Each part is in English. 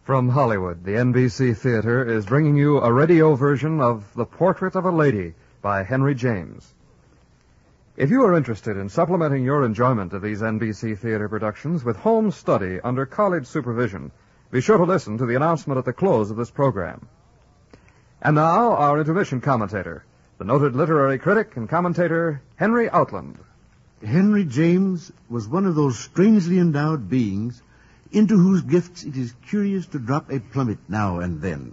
From Hollywood, the NBC Theater is bringing you a radio version of The Portrait of a Lady by Henry James. If you are interested in supplementing your enjoyment of these NBC Theater productions with home study under college supervision, be sure to listen to the announcement at the close of this program. And now, our intermission commentator, the noted literary critic and commentator, Henry Outland. Henry James was one of those strangely endowed beings into whose gifts it is curious to drop a plummet now and then.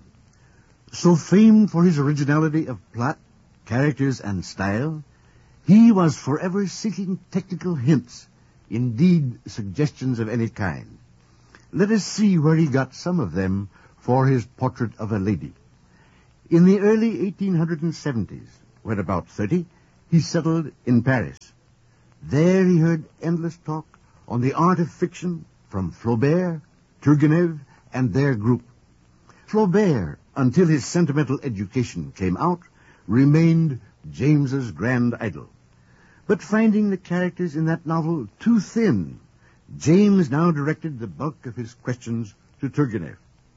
So famed for his originality of plot, characters, and style, he was forever seeking technical hints, indeed suggestions of any kind. Let us see where he got some of them for his Portrait of a Lady. In the early 1870s, when about 30, he settled in Paris. There he heard endless talk on the art of fiction from Flaubert, Turgenev, and their group. Flaubert, until his sentimental education came out, remained James's grand idol. But finding the characters in that novel too thin, James now directed the bulk of his questions to Turgenev.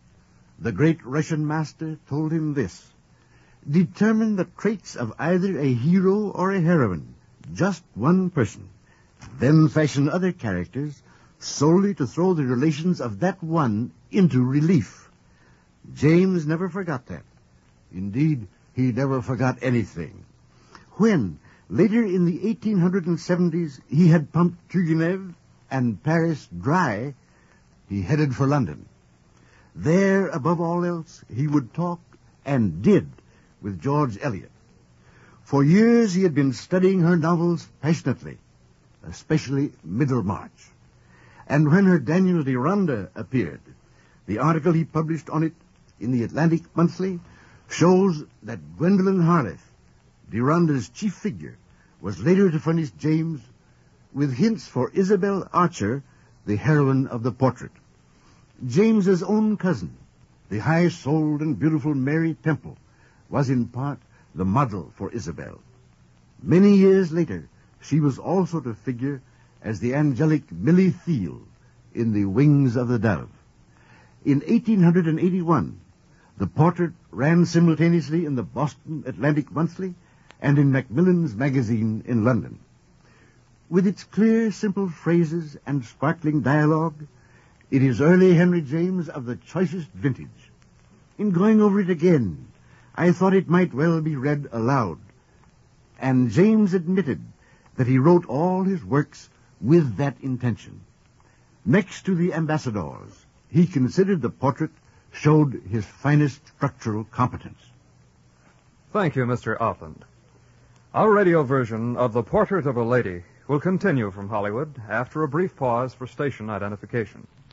The great Russian master told him this: determine the traits of either a hero or a heroine, just one person, then fashion other characters solely to throw the relations of that one into relief. James never forgot that. Indeed, he never forgot anything. When, later in the 1870s, he had pumped Turgenev and Paris dry, he headed for London. There, above all else, he would talk, and did, with George Eliot. For years he had been studying her novels passionately, especially Middlemarch. And when her Daniel Deronda appeared, the article he published on it in the Atlantic Monthly shows that Gwendolyn Harleth, Deronda's chief figure, was later to furnish James with hints for Isabel Archer, the heroine of the portrait. James's own cousin, the high-souled and beautiful Mary Temple, was in part the model for Isabel. Many years later, she was also to figure as the angelic Millie Theale in The Wings of the Dove. In 1881, the portrait ran simultaneously in the Boston Atlantic Monthly and in Macmillan's Magazine in London. With its clear, simple phrases and sparkling dialogue, it is early Henry James of the choicest vintage. In going over it again, I thought it might well be read aloud, and James admitted that he wrote all his works with that intention. Next to the ambassadors, he considered the portrait showed his finest structural competence. Thank you, Mr. Outland. Our radio version of The Portrait of a Lady will continue from Hollywood after a brief pause for station identification.